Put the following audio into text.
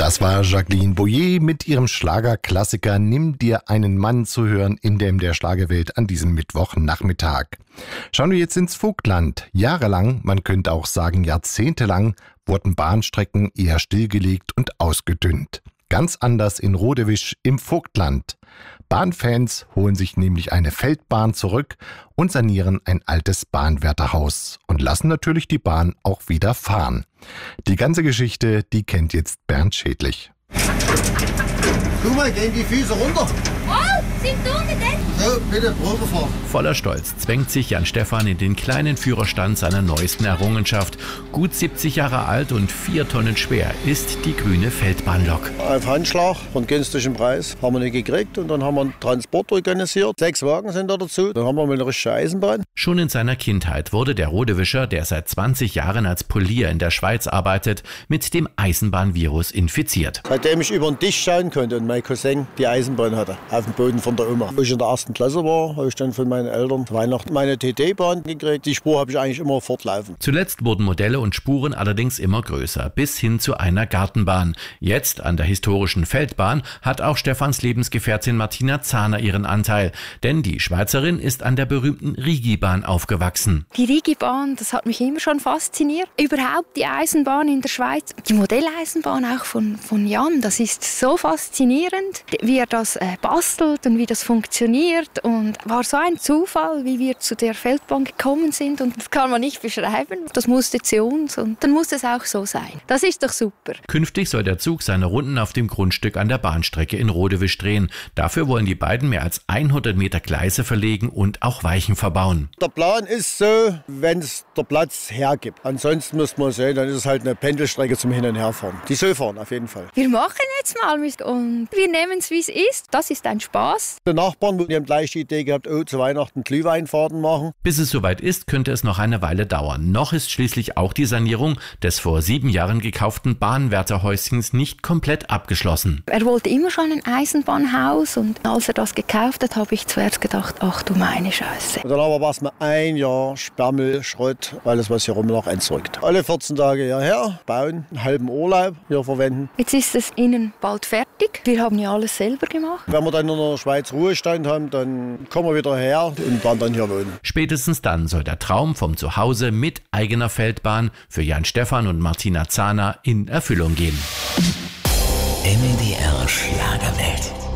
Das war Jacqueline Boyer mit ihrem Schlagerklassiker Nimm dir einen Mann zu hören in der Schlagerwelt an diesem Mittwochnachmittag. Schauen wir jetzt ins Vogtland. Jahrelang, man könnte auch sagen jahrzehntelang, wurden Bahnstrecken eher stillgelegt und ausgedünnt. Ganz anders in Rodewisch im Vogtland. Bahnfans holen sich nämlich eine Feldbahn zurück und sanieren ein altes Bahnwärterhaus und lassen natürlich die Bahn auch wieder fahren. Die ganze Geschichte, die kennt jetzt Bernd Schädlich. Guck mal, gehen die Füße runter. Oh, sind du denn? So, bitte, Probe fahren. Voller Stolz zwängt sich Jan Stephan in den kleinen Führerstand seiner neuesten Errungenschaft. Gut 70 Jahre alt und 4 Tonnen schwer ist die grüne Feldbahnlok. Auf Handschlag von günstigem Preis haben wir nicht gekriegt und dann haben wir einen Transport organisiert. 6 Wagen sind da dazu. Dann haben wir mal eine richtige Eisenbahn. Schon in seiner Kindheit wurde der Rodewischer, der seit 20 Jahren als Polier in der Schweiz arbeitet, mit dem Eisenbahnvirus infiziert. Seitdem ich über den Tisch schauen konnte und mein Cousin die Eisenbahn hatte, auf dem Boden von der Oma. Als ich in der 1. Klasse war, habe ich dann von meinen Eltern zu Weihnachten meine TT-Bahn gekriegt. Die Spur habe ich eigentlich immer fortlaufen. Zuletzt wurden Modelle und Spuren allerdings immer größer, bis hin zu einer Gartenbahn. Jetzt an der historischen Feldbahn hat auch Stephans Lebensgefährtin Martina Zahner ihren Anteil. Denn die Schweizerin ist an der berühmten Rigibahn aufgewachsen. Die Rigibahn, das hat mich immer schon fasziniert. Überhaupt die Eisenbahn in der Schweiz, die Modelleisenbahn auch von Jan, das ist so faszinierend, wie er das bastelt und wie das funktioniert. Und war so ein Zufall, wie wir zu der Feldbahn gekommen sind. Und das kann man nicht beschreiben. Das musste zu uns und dann muss es auch so sein. Das ist doch super. Künftig soll der Zug seine Runden auf dem Grundstück an der Bahnstrecke in Rodewisch drehen. Dafür wollen die beiden mehr als 100 Meter Gleise verlegen und auch Weichen verbauen. Der Plan ist so, wenn es der Platz hergibt. Ansonsten müsste man sehen, dann ist es halt eine Pendelstrecke zum Hin- und Herfahren. Die soll fahren, auf jeden Fall. Wir machen jetzt mal und wir nehmen es, wie es ist. Das ist ein Spaß. Die Nachbarn, die haben gleich die Idee gehabt, zu Weihnachten Glühweinfahrten machen. Bis es soweit ist, könnte es noch eine Weile dauern. Noch ist schließlich auch die Sanierung des vor 7 Jahren gekauften Bahnwärterhäuschens nicht komplett abgeschlossen. Er wollte immer schon ein Eisenbahnhaus und als er das gekauft hat, habe ich zuerst gedacht, ach du meine Scheiße. Und dann aber war es mal ein Jahr Sperrmüll, Schrott, alles was hier rum noch entsorgt. Alle 14 Tage hierher, bauen, einen halben Urlaub hier verwenden. Jetzt ist es innen bald fertig. Wir haben ja alles selber gemacht. Wenn wir dann in der Schweiz Ruhestand haben, dann kommen wir wieder her und dann hier wohnen. Spätestens dann soll der Traum vom Zuhause mit eigener Feldbahn für Jan Stephan und Martina Zahner in Erfüllung gehen. MDR Schlagerwelt.